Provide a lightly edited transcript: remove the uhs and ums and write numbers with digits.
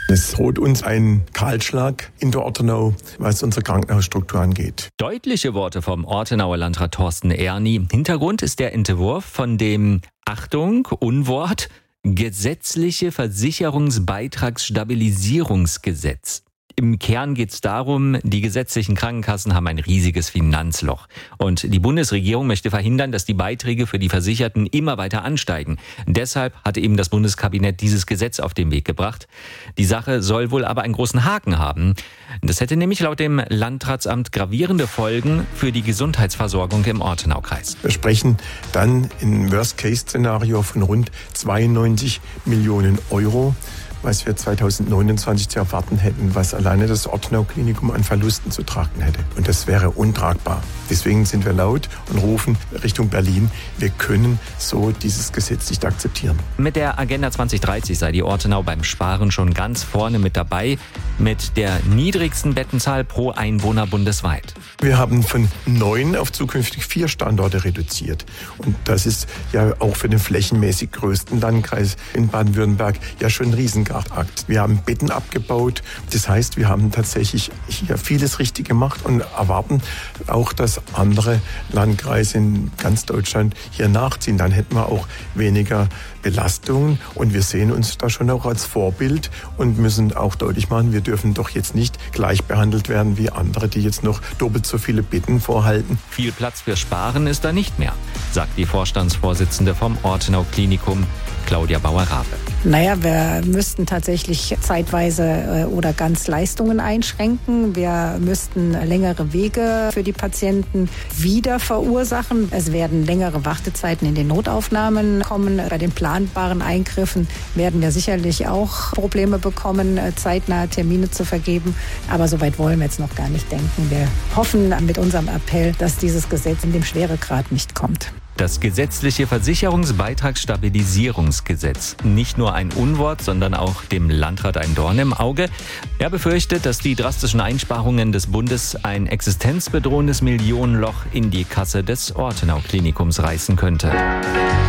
Es droht uns ein Kahlschlag in der Ortenau, was unsere Krankenhausstruktur angeht. Deutliche Worte vom Ortenauer Landrat Thorsten Erni. Hintergrund ist der Entwurf von dem, Achtung, Unwort, gesetzliche Versicherungsbeitragsstabilisierungsgesetz. Im Kern geht es darum, die gesetzlichen Krankenkassen haben ein riesiges Finanzloch. Und die Bundesregierung möchte verhindern, dass die Beiträge für die Versicherten immer weiter ansteigen. Deshalb hatte eben das Bundeskabinett dieses Gesetz auf den Weg gebracht. Die Sache soll wohl aber einen großen Haken haben. Das hätte nämlich laut dem Landratsamt gravierende Folgen für die Gesundheitsversorgung im Ortenaukreis. Wir sprechen dann im Worst-Case-Szenario von rund 92 Millionen Euro, was wir 2029 zu erwarten hätten, was alleine das Ortenau-Klinikum an Verlusten zu tragen hätte. Und das wäre untragbar. Deswegen sind wir laut und rufen Richtung Berlin, wir können so dieses Gesetz nicht akzeptieren. Mit der Agenda 2030 sei die Ortenau beim Sparen schon ganz vorne mit dabei, mit der niedrigsten Bettenzahl pro Einwohner bundesweit. Wir haben von 9 auf zukünftig 4 Standorte reduziert. Und das ist ja auch für den flächenmäßig größten Landkreis in Baden-Württemberg ja schon ein Riesenakt. Wir haben Betten abgebaut. Das heißt, wir haben tatsächlich hier vieles richtig gemacht und erwarten auch, dass andere Landkreise in ganz Deutschland hier nachziehen. Dann hätten wir auch weniger Belastungen und wir sehen uns da schon auch als Vorbild und müssen auch deutlich machen, wir dürfen doch jetzt nicht gleich behandelt werden wie andere, die jetzt noch doppelt so viele Betten vorhalten. Viel Platz für Sparen ist da nicht mehr, sagt die Vorstandsvorsitzende vom Ortenau Klinikum, Claudia Bauer-Rabe. Naja, wir müssten tatsächlich zeitweise oder ganz Leistungen einschränken. Wir müssten längere Wege für die Patienten wieder verursachen. Es werden längere Wartezeiten in den Notaufnahmen kommen. Bei den planbaren Eingriffen werden wir sicherlich auch Probleme bekommen, zeitnah Termine zu vergeben. Aber so weit wollen wir jetzt noch gar nicht denken. Wir hoffen mit unserem Appell, dass dieses Gesetz in dem Schweregrad nicht kommt. Das gesetzliche Versicherungsbeitragsstabilisierungsgesetz. Nicht nur ein Unwort, sondern auch dem Landrat ein Dorn im Auge. Er befürchtet, dass die drastischen Einsparungen des Bundes ein existenzbedrohendes Millionenloch in die Kasse des Ortenau Klinikums reißen könnte.